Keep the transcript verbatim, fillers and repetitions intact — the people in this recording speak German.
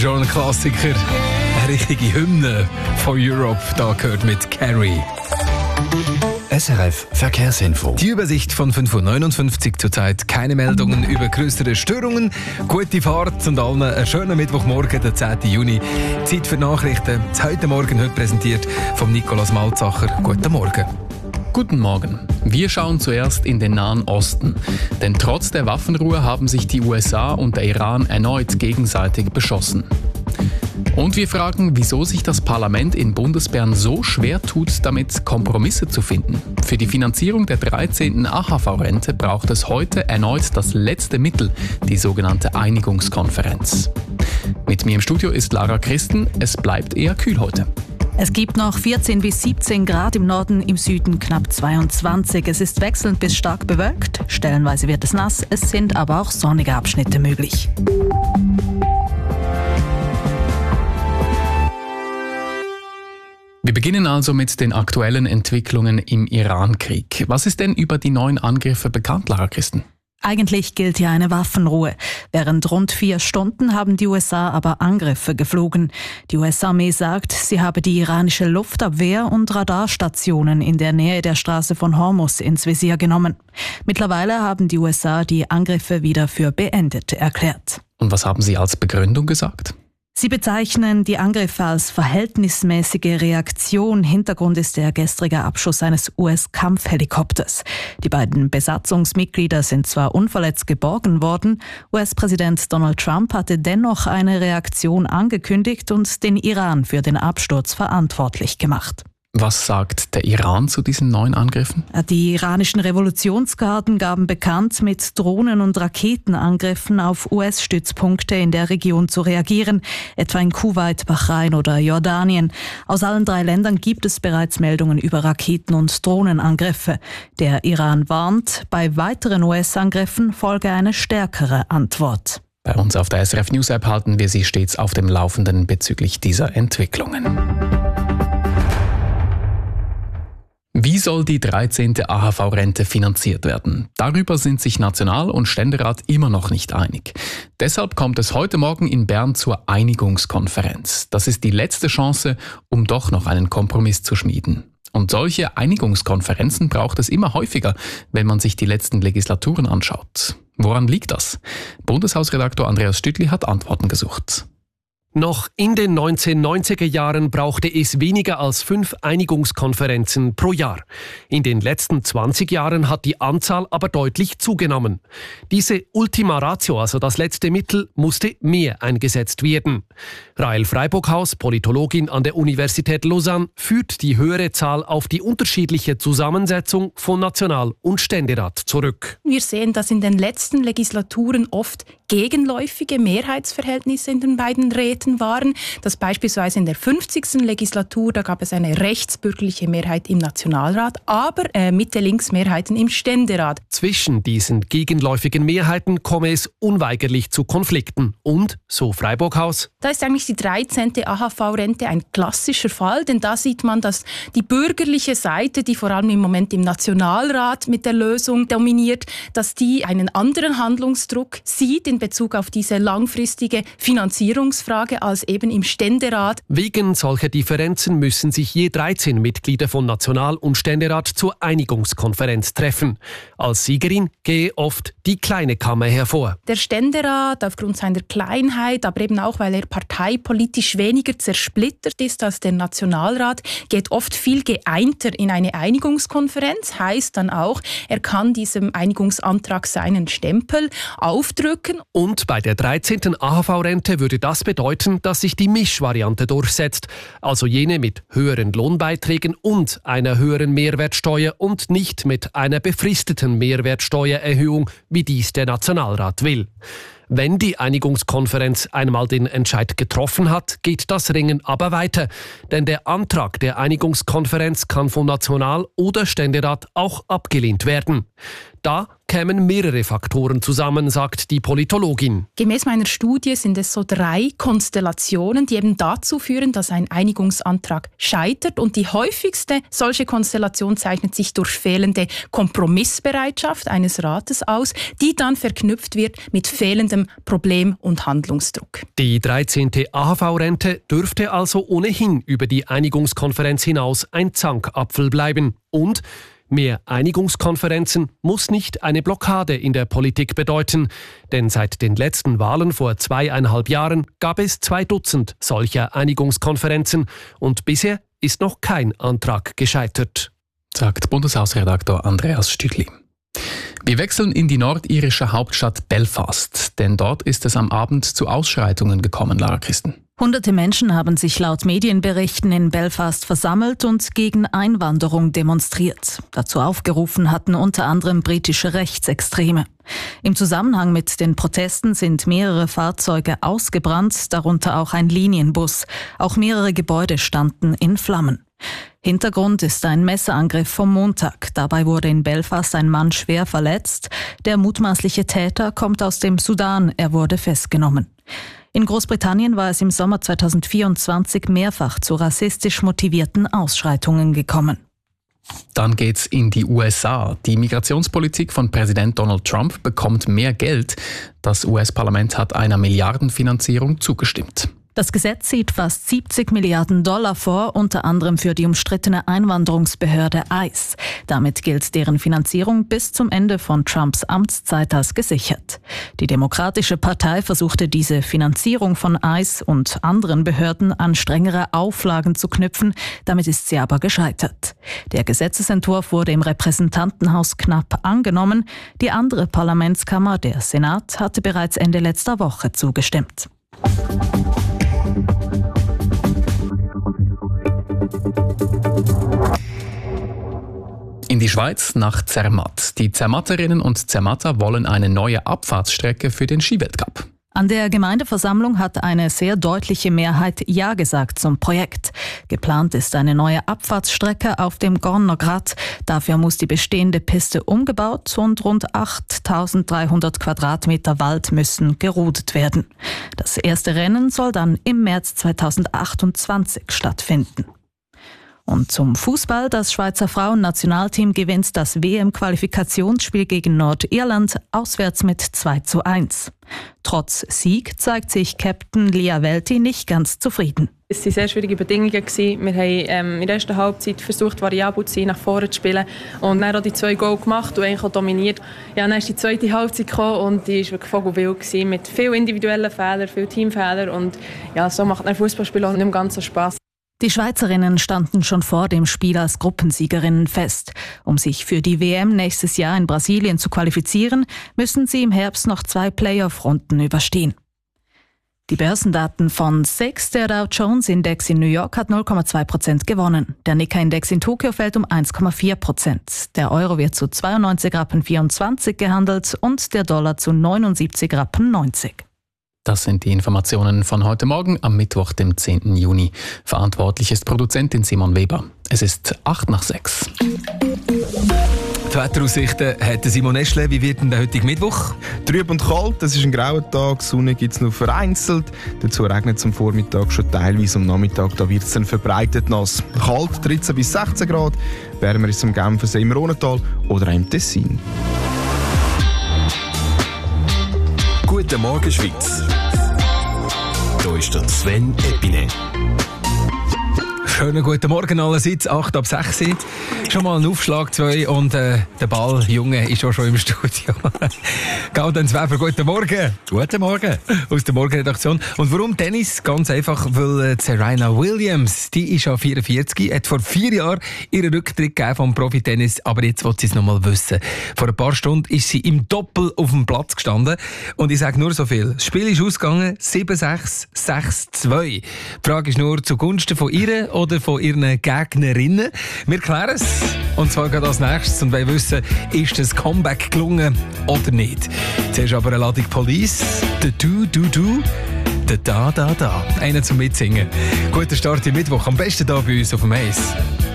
schon ein Klassiker. Eine richtige Hymne von Europe, da gehört mit Carrie. S R F Verkehrsinfo. Die Übersicht von fünf Uhr neunundfünfzig, zurzeit keine Meldungen über größere Störungen. Gute Fahrt und allen einen schönen Mittwochmorgen, der zehnten Juni. Zeit für Nachrichten. Das heute Morgen heute präsentiert von Nikolaus Malzacher. Guten Morgen. Guten Morgen. Wir schauen zuerst in den Nahen Osten. Denn trotz der Waffenruhe haben sich die U S A und der Iran erneut gegenseitig beschossen. Und wir fragen, wieso sich das Parlament in Bundesbern so schwer tut, damit Kompromisse zu finden. Für die Finanzierung der dreizehnten A H V-Rente braucht es heute erneut das letzte Mittel, die sogenannte Einigungskonferenz. Mit mir im Studio ist Lara Christen. Es bleibt eher kühl heute. Es gibt noch vierzehn bis siebzehn Grad im Norden, im Süden knapp zweiundzwanzig. Es ist wechselnd bis stark bewölkt. Stellenweise wird es nass, es sind aber auch sonnige Abschnitte möglich. Wir beginnen also mit den aktuellen Entwicklungen im Iran-Krieg. Was ist denn über die neuen Angriffe bekannt, Lara Christen? Eigentlich gilt ja eine Waffenruhe. Während rund vier Stunden haben die U S A aber Angriffe geflogen. Die U S-Armee sagt, sie habe die iranische Luftabwehr und Radarstationen in der Nähe der Straße von Hormuz ins Visier genommen. Mittlerweile haben die U S A die Angriffe wieder für beendet erklärt. Und was haben sie als Begründung gesagt? Sie bezeichnen die Angriffe als verhältnismäßige Reaktion. Hintergrund ist der gestrige Abschuss eines U S-Kampfhelikopters. Die beiden Besatzungsmitglieder sind zwar unverletzt geborgen worden, U S-Präsident Donald Trump hatte dennoch eine Reaktion angekündigt und den Iran für den Absturz verantwortlich gemacht. Was sagt der Iran zu diesen neuen Angriffen? Die iranischen Revolutionsgarden gaben bekannt, mit Drohnen- und Raketenangriffen auf U S-Stützpunkte in der Region zu reagieren, etwa in Kuwait, Bahrain oder Jordanien. Aus allen drei Ländern gibt es bereits Meldungen über Raketen- und Drohnenangriffe. Der Iran warnt, bei weiteren U S-Angriffen folge eine stärkere Antwort. Bei uns auf der S R F News App halten wir Sie stets auf dem Laufenden bezüglich dieser Entwicklungen. Wie soll die dreizehnte A H V-Rente finanziert werden? Darüber sind sich National- und Ständerat immer noch nicht einig. Deshalb kommt es heute Morgen in Bern zur Einigungskonferenz. Das ist die letzte Chance, um doch noch einen Kompromiss zu schmieden. Und solche Einigungskonferenzen braucht es immer häufiger, wenn man sich die letzten Legislaturen anschaut. Woran liegt das? Bundeshausredaktor Andreas Stüttli hat Antworten gesucht. Noch in den neunzehnhundertneunziger Jahren brauchte es weniger als fünf Einigungskonferenzen pro Jahr. In den letzten zwanzig Jahren hat die Anzahl aber deutlich zugenommen. Diese Ultima Ratio, also das letzte Mittel, musste mehr eingesetzt werden. Rahel Freiburghaus, Politologin an der Universität Lausanne, führt die höhere Zahl auf die unterschiedliche Zusammensetzung von National- und Ständerat zurück. Wir sehen, dass in den letzten Legislaturen oft gegenläufige Mehrheitsverhältnisse in den beiden Räten waren. Das beispielsweise in der fünfzigsten Legislatur, da gab es eine rechtsbürgerliche Mehrheit im Nationalrat, aber äh, Mitte-Links-Mehrheiten im Ständerat. Zwischen diesen gegenläufigen Mehrheiten komme es unweigerlich zu Konflikten. Und, so Freiburghaus, da ist eigentlich die dreizehnte A H V-Rente ein klassischer Fall, denn da sieht man, dass die bürgerliche Seite, die vor allem im Moment im Nationalrat mit der Lösung dominiert, dass die einen anderen Handlungsdruck sieht in Bezug auf diese langfristige Finanzierungsfrage als eben im Ständerat. Wegen solcher Differenzen müssen sich je dreizehn Mitglieder von National- und Ständerat zur Einigungskonferenz treffen. Als Siegerin gehe oft die kleine Kammer hervor. Der Ständerat aufgrund seiner Kleinheit, aber eben auch, weil er parteipolitisch weniger zersplittert ist als der Nationalrat, geht oft viel geeinter in eine Einigungskonferenz. Heißt dann auch, er kann diesem Einigungsantrag seinen Stempel aufdrücken. Und bei der dreizehnten A H V-Rente würde das bedeuten, dass sich die Mischvariante durchsetzt, also jene mit höheren Lohnbeiträgen und einer höheren Mehrwertsteuer und nicht mit einer befristeten Mehrwertsteuererhöhung, wie dies der Nationalrat will. Wenn die Einigungskonferenz einmal den Entscheid getroffen hat, geht das Ringen aber weiter. Denn der Antrag der Einigungskonferenz kann vom National- oder Ständerat auch abgelehnt werden. Da kämen mehrere Faktoren zusammen, sagt die Politologin. Gemäß meiner Studie sind es so drei Konstellationen, die eben dazu führen, dass ein Einigungsantrag scheitert. Und die häufigste solche Konstellation zeichnet sich durch fehlende Kompromissbereitschaft eines Rates aus, die dann verknüpft wird mit fehlendem allem Problem und Handlungsdruck. Die dreizehnte A H V-Rente dürfte also ohnehin über die Einigungskonferenz hinaus ein Zankapfel bleiben. Und mehr Einigungskonferenzen muss nicht eine Blockade in der Politik bedeuten. Denn seit den letzten Wahlen vor zweieinhalb Jahren gab es zwei Dutzend solcher Einigungskonferenzen. Und bisher ist noch kein Antrag gescheitert, sagt Bundeshausredaktor Andreas Stügli. Wir wechseln in die nordirische Hauptstadt Belfast, denn dort ist es am Abend zu Ausschreitungen gekommen, Lara Christen. Hunderte Menschen haben sich laut Medienberichten in Belfast versammelt und gegen Einwanderung demonstriert. Dazu aufgerufen hatten unter anderem britische Rechtsextreme. Im Zusammenhang mit den Protesten sind mehrere Fahrzeuge ausgebrannt, darunter auch ein Linienbus. Auch mehrere Gebäude standen in Flammen. Hintergrund ist ein Messerangriff vom Montag. Dabei wurde in Belfast ein Mann schwer verletzt. Der mutmaßliche Täter kommt aus dem Sudan. Er wurde festgenommen. In Großbritannien war es im Sommer zweitausendvierundzwanzig mehrfach zu rassistisch motivierten Ausschreitungen gekommen. Dann geht's in die U S A. Die Migrationspolitik von Präsident Donald Trump bekommt mehr Geld. Das U S-Parlament hat einer Milliardenfinanzierung zugestimmt. Das Gesetz sieht fast siebzig Milliarden Dollar vor, unter anderem für die umstrittene Einwanderungsbehörde ICE. Damit gilt deren Finanzierung bis zum Ende von Trumps Amtszeit als gesichert. Die Demokratische Partei versuchte diese Finanzierung von ICE und anderen Behörden an strengere Auflagen zu knüpfen, damit ist sie aber gescheitert. Der Gesetzesentwurf wurde im Repräsentantenhaus knapp angenommen. Die andere Parlamentskammer, der Senat, hatte bereits Ende letzter Woche zugestimmt. In die Schweiz nach Zermatt. Die Zermatterinnen und Zermatter wollen eine neue Abfahrtsstrecke für den Skiweltcup. An der Gemeindeversammlung hat eine sehr deutliche Mehrheit Ja gesagt zum Projekt. Geplant ist eine neue Abfahrtsstrecke auf dem Gorner Grat. Dafür muss die bestehende Piste umgebaut und rund achttausenddreihundert Quadratmeter Wald müssen gerodet werden. Das erste Rennen soll dann im März zweitausendachtundzwanzig stattfinden. Und zum Fußball. Das Schweizer Frauennationalteam gewinnt das W M-Qualifikationsspiel gegen Nordirland auswärts mit zwei zu eins. Trotz Sieg zeigt sich Captain Lia Welti nicht ganz zufrieden. Es waren sehr schwierige Bedingungen. Wir haben ähm, in der ersten Halbzeit versucht, variabel zu sein, nach vorne zu spielen. Und dann auch die zwei Goal gemacht und eigentlich auch dominiert. Ja, dann ist die zweite Halbzeit gekommen und die war wirklich vogelwild gewesen, mit vielen individuellen Fehlern, vielen Teamfehlern. Und ja, so macht ein Fußballspiel auch nicht mehr ganz so Spass. Die Schweizerinnen standen schon vor dem Spiel als Gruppensiegerinnen fest. Um sich für die W M nächstes Jahr in Brasilien zu qualifizieren, müssen sie im Herbst noch zwei Playoff-Runden überstehen. Die Börsendaten von S I X, der Dow Jones Index in New York, hat null Komma zwei Prozent gewonnen. Der Nikkei-Index in Tokio fällt um eins Komma vier Prozent. Der Euro wird zu zweiundneunzig Rappen vierundzwanzig gehandelt und der Dollar zu neunundsiebzig Rappen neunzig. Das sind die Informationen von heute Morgen am Mittwoch, dem zehnten Juni. Verantwortlich ist Produzentin Simon Weber. Es ist acht nach sechs. Die Wetteraussichten hat Simon Eschle. Wie wird denn der heutige Mittwoch? Trüb und kalt, es ist ein grauer Tag, Sonne gibt es nur vereinzelt. Dazu regnet es am Vormittag schon teilweise, am Nachmittag da wird es dann verbreitet nass. Kalt dreizehn bis sechzehn Grad, wärmer ist es am Genfersee im Rhontal oder auch im Tessin. Guten Morgen, Schweiz. Hier ist der Sven Epine. Schönen guten Morgen allerseits, acht ab sechs. Schon mal ein Aufschlag, zwei und äh, der Ball, Junge, ist auch schon im Studio. Gaudenz Weber, guten Morgen. Guten Morgen. Aus der Morgenredaktion. Und warum Tennis? Ganz einfach, weil Serena Williams, die ist ja vierundvierzig, hat vor vier Jahren ihren Rücktritt gegeben vom Profitennis, aber jetzt will sie es noch mal wissen. Vor ein paar Stunden ist sie im Doppel auf dem Platz gestanden und ich sage nur so viel. Das Spiel ist ausgegangen, sieben sechs, sechs zwei. Die Frage ist nur, zugunsten von ihr oder von ihren Gegnerinnen. Wir klären es. Und zwar gerade als nächstes und wollen wissen, ist das Comeback gelungen oder nicht. Zuerst aber eine Ladung Police. Der Du, Du, Du. Der Da, Da, Da. Einer zum Mitsingen. Guter Start im Mittwoch. Am besten hier bei uns auf dem Eis.